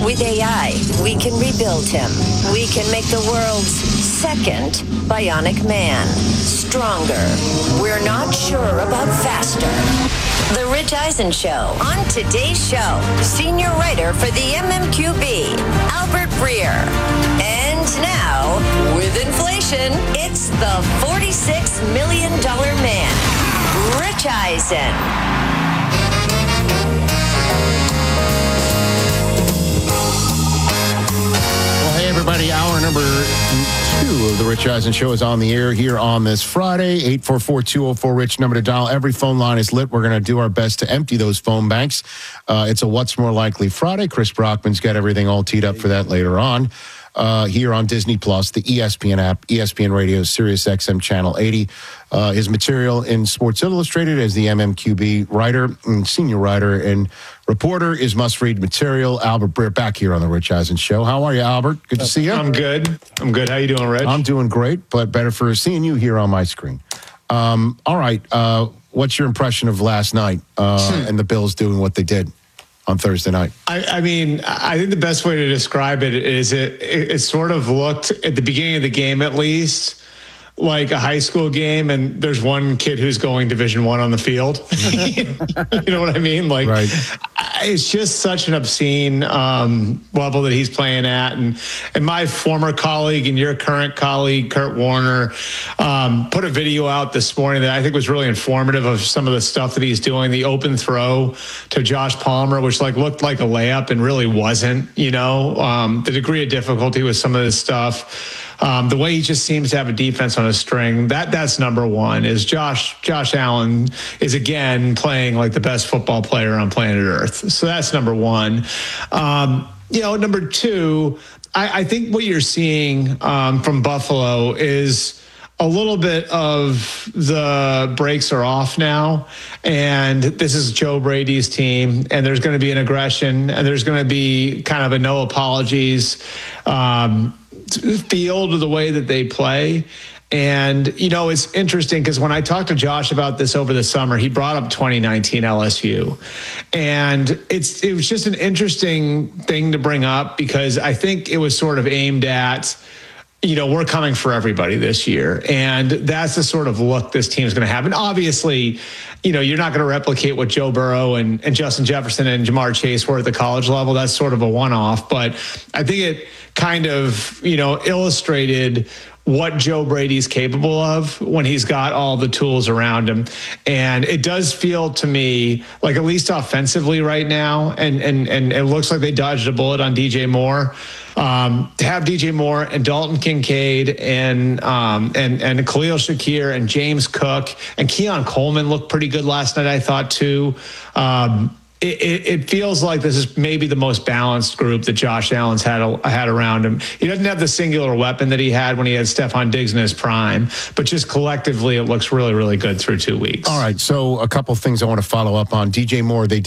With AI, we can rebuild him. We can make the world's second bionic man. Stronger. We're not sure about faster. The Rich Eisen Show. On today's show, senior writer for the MMQB, Albert Breer. And now, with inflation, it's the $46 million man, Rich Eisen. Hey everybody, hour number 2 of the Rich Eisen Show is on the air here on this Friday. 844-204-RICH, number to dial. Every phone line is lit. We're going to do our best to empty those phone banks. It's a What's More Likely Friday. Chris Brockman's got everything all teed up for that later on. Here on Disney Plus, the ESPN app, ESPN Radio, Sirius XM Channel 80. His material in Sports Illustrated as the MMQB writer, and senior writer and reporter is must-read material. Albert Breer back here on the Rich Eisen Show. How are you, Albert? Good to see you. I'm good. How you doing, Rich? I'm doing great, but better for seeing you here on my screen. All right. What's your impression of last night and the Bills doing what they did on Thursday night? I mean, I think the best way to describe it is it sort of looked, at the beginning of the game at least, like a high school game, and there's one kid who's going Division I on the field. You know what I mean? Like, right. It's just such an obscene level that he's playing at. And my former colleague and your current colleague, Kurt Warner, put a video out this morning that I think was really informative of some of the stuff that he's doing. The open throw to Josh Palmer, which looked like a layup and really wasn't, the degree of difficulty with some of this stuff. The way he just seems to have a defense on a string, that's number one. Is Josh Allen is again playing like the best football player on planet Earth. So that's number one. Number two, I think what you're seeing from Buffalo is a little bit of the brakes are off now, and this is Joe Brady's team, and there's going to be an aggression, and there's going to be kind of a no apologies feel to the way that they play. And, it's interesting because when I talked to Josh about this over the summer, he brought up 2019 LSU. And it was just an interesting thing to bring up because I think it was sort of aimed at, we're coming for everybody this year. And that's the sort of look this team is going to have. And obviously, you're not going to replicate what Joe Burrow and Justin Jefferson and Jamar Chase were at the college level. That's sort of a one-off. But I think it kind of, illustrated what Joe Brady's capable of when he's got all the tools around him. And it does feel to me like, at least offensively right now, and it looks like they dodged a bullet on DJ Moore. To have DJ Moore and Dalton Kincaid and Khalil Shakir and James Cook and Keon Coleman looked pretty good last night, I thought, too. It feels like this is maybe the most balanced group that Josh Allen's had around him. He doesn't have the singular weapon that he had when he had Stephon Diggs in his prime, but just collectively, it looks really, really good through 2 weeks. All right, so a couple things I want to follow up on. DJ Moore, they